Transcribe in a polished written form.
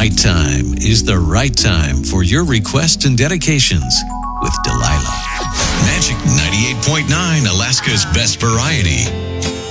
right time is the right time for your requests and dedications with Delilah. Magic 98.9, Alaska's best variety.